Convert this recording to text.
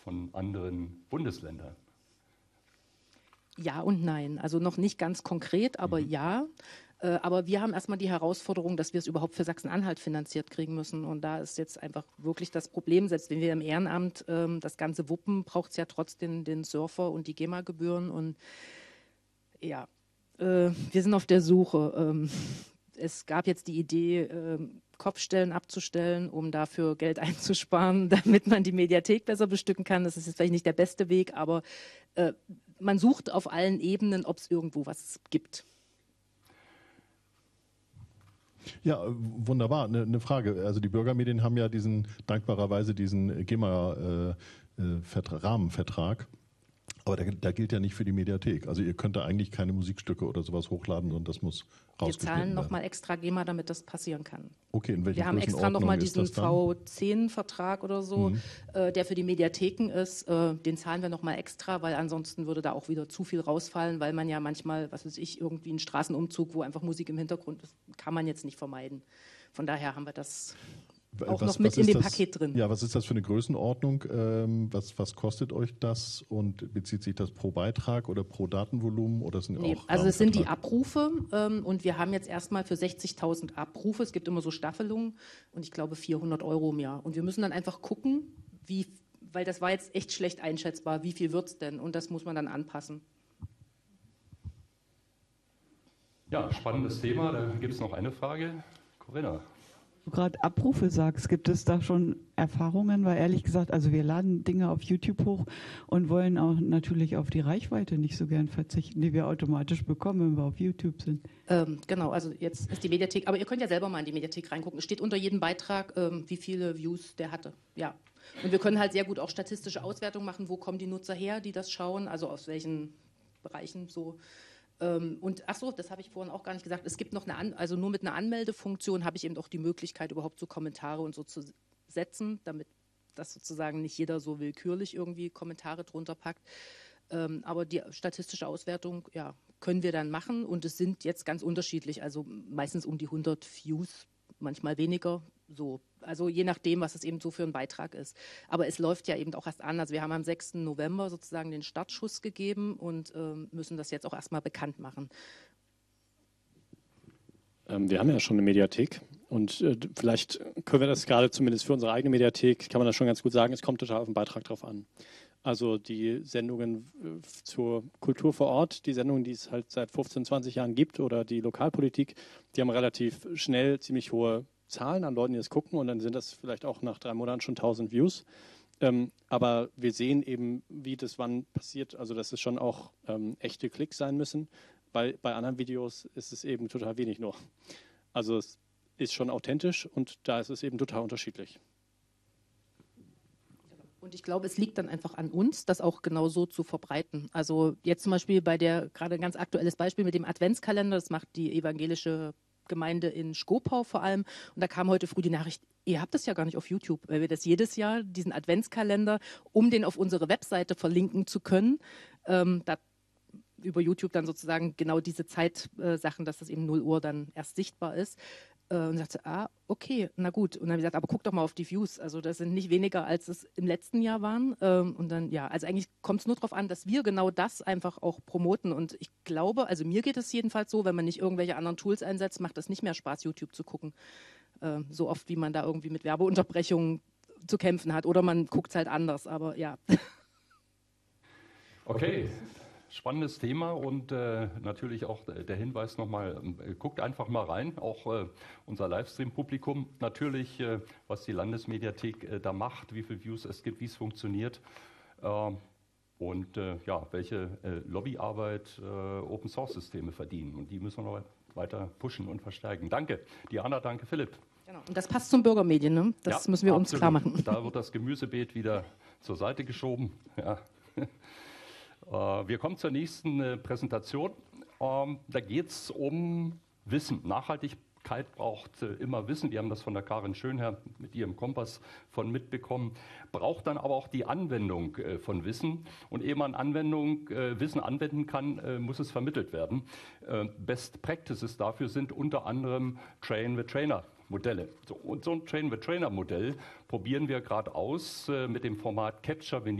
von anderen Bundesländern? Ja und nein. Also noch nicht ganz konkret, aber ja. Aber wir haben erstmal die Herausforderung, dass wir es überhaupt für Sachsen-Anhalt finanziert kriegen müssen. Und da ist jetzt einfach wirklich das Problem, selbst wenn wir im Ehrenamt das Ganze wuppen, braucht es ja trotzdem den Surfer und die GEMA-Gebühren. Und ja, wir sind auf der Suche. Es gab jetzt die Idee, Kopfstellen abzustellen, um dafür Geld einzusparen, damit man die Mediathek besser bestücken kann. Das ist jetzt vielleicht nicht der beste Weg, aber man sucht auf allen Ebenen, ob es irgendwo was gibt. Ja, wunderbar. Eine Frage. Also die Bürgermedien haben ja dankbarerweise diesen GEMA-Rahmenvertrag. Aber der gilt ja nicht für die Mediathek. Also ihr könnt da eigentlich keine Musikstücke oder sowas hochladen, sondern das muss rausgeschnitten werden. Wir zahlen nochmal extra GEMA, damit das passieren kann. Okay, in welcher Wir haben extra nochmal diesen V10-Vertrag oder so, der für die Mediatheken ist. Den zahlen wir nochmal extra, weil ansonsten würde da auch wieder zu viel rausfallen, weil man ja manchmal, was weiß ich, irgendwie einen Straßenumzug, wo einfach Musik im Hintergrund ist, kann man jetzt nicht vermeiden. Von daher haben wir das auch noch mit in dem Paket drin. Ja, was ist das für eine Größenordnung? Was kostet euch das und bezieht sich das pro Beitrag oder pro Datenvolumen? Oder sind auch also es sind die Abrufe und wir haben jetzt erstmal für 60.000 Abrufe, es gibt immer so Staffelungen und ich glaube 400 € im Jahr. Und wir müssen dann einfach gucken, weil das war jetzt echt schlecht einschätzbar, wie viel wird es denn? Und das muss man dann anpassen. Ja, spannendes Thema. Da gibt es noch eine Frage. Corinna. Du gerade Abrufe sagst, gibt es da schon Erfahrungen? Weil ehrlich gesagt, also wir laden Dinge auf YouTube hoch und wollen auch natürlich auf die Reichweite nicht so gern verzichten, die wir automatisch bekommen, wenn wir auf YouTube sind. Genau, also jetzt ist die Mediathek, aber ihr könnt ja selber mal in die Mediathek reingucken. Es steht unter jedem Beitrag, wie viele Views der hatte. Ja. Und wir können halt sehr gut auch statistische Auswertungen machen, wo kommen die Nutzer her, die das schauen, also aus welchen Bereichen so. Und ach so, das habe ich vorhin auch gar nicht gesagt, es gibt noch also nur mit einer Anmeldefunktion habe ich eben auch die Möglichkeit, überhaupt so Kommentare und so zu setzen, damit das sozusagen nicht jeder so willkürlich irgendwie Kommentare drunter packt. Aber die statistische Auswertung, ja, können wir dann machen und es sind jetzt ganz unterschiedlich, also meistens um die 100 Views, manchmal weniger, so. Also je nachdem, was es eben so für ein Beitrag ist. Aber es läuft ja eben auch erst an. Also wir haben am 6. November sozusagen den Startschuss gegeben und müssen das jetzt auch erstmal bekannt machen. Wir haben ja schon eine Mediathek und vielleicht können wir das gerade zumindest für unsere eigene Mediathek, kann man das schon ganz gut sagen, es kommt total auf den Beitrag drauf an. Also die Sendungen zur Kultur vor Ort, die Sendungen, die es halt seit 15, 20 Jahren gibt oder die Lokalpolitik, die haben relativ schnell ziemlich hohe Zahlen an Leuten, die das gucken und dann sind das vielleicht auch nach 3 Monaten schon 1000 Views. Aber wir sehen eben, wie das wann passiert, also dass es schon auch echte Klicks sein müssen, weil bei anderen Videos ist es eben total wenig nur. Also es ist schon authentisch und da ist es eben total unterschiedlich. Und ich glaube, es liegt dann einfach an uns, das auch genau so zu verbreiten. Also jetzt zum Beispiel gerade ein ganz aktuelles Beispiel mit dem Adventskalender, das macht die evangelische Gemeinde in Schkopau vor allem. Und da kam heute früh die Nachricht, ihr habt das ja gar nicht auf YouTube, weil wir das jedes Jahr, diesen Adventskalender, um den auf unsere Webseite verlinken zu können, über YouTube dann sozusagen genau diese Zeitsachen, dass das eben 0 Uhr dann erst sichtbar ist. Und sagte, okay, na gut. Und dann habe ich gesagt, aber guck doch mal auf die Views. Also das sind nicht weniger, als es im letzten Jahr waren. Und dann, ja, also eigentlich kommt es nur darauf an, dass wir genau das einfach auch promoten. Und ich glaube, also mir geht es jedenfalls so, wenn man nicht irgendwelche anderen Tools einsetzt, macht es nicht mehr Spaß, YouTube zu gucken. So oft, wie man da irgendwie mit Werbeunterbrechungen zu kämpfen hat. Oder man guckt es halt anders, aber ja. Okay. Spannendes Thema und natürlich auch der Hinweis nochmal, guckt einfach mal rein, auch unser Livestream-Publikum natürlich, was die Landesmediathek da macht, wie viele Views es gibt, wie es funktioniert und ja, welche Lobbyarbeit Open-Source-Systeme verdienen und die müssen wir noch weiter pushen und verstärken. Danke, Diana, danke Philipp. Genau. Und das passt zum Bürgermedien, ne? Das müssen wir uns klar machen. Da wird das Gemüsebeet wieder zur Seite geschoben, ja. Wir kommen zur nächsten Präsentation. Da geht es um Wissen. Nachhaltigkeit braucht immer Wissen. Wir haben das von der Karin Schönherr mit ihrem Kompass von mitbekommen. Braucht dann aber auch die Anwendung von Wissen. Und ehe man Wissen anwenden kann, muss es vermittelt werden. Best Practices dafür sind unter anderem Train-the-Trainer-Modelle. Und so ein Train-the-Trainer-Modell probieren wir gerade aus mit dem Format Capture the